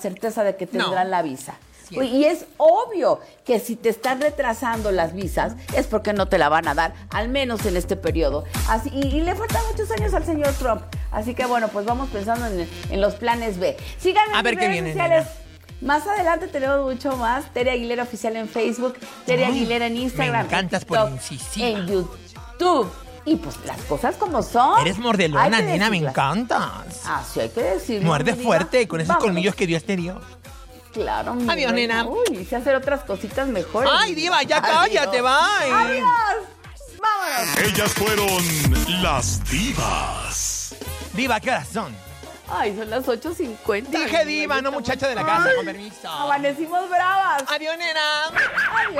certeza de que tendrán la visa. Siempre. Y es obvio que si te están retrasando las visas es porque no te la van a dar, al menos en este periodo. Así, y le faltan muchos años al señor Trump. Así que bueno, pues vamos pensando en los planes B. Síganme en mis redes sociales. Más adelante tenemos mucho más. Tere Aguilera Oficial en Facebook, Tere Aguilera en Instagram, Me encantas TikTok, por incisiva. en YouTube. Y pues las cosas como son. Eres mordelona, nena, me encantas. Ah, sí, hay que decirlo. Muerde fuerte con esos Vámonos. colmillos que Dios te dio. Claro, mi Adiós, reina. nena. Uy, sé hacer otras cositas mejores. Ay, diva, ya cállate, bye. Adiós. Vámonos. Ellas fueron las divas. Diva, ¿qué horas son? Ay, son las 8:50. Dije diva, no muchacha de la casa, con permiso. Amanecimos bravas. Adiós, nena. Adiós.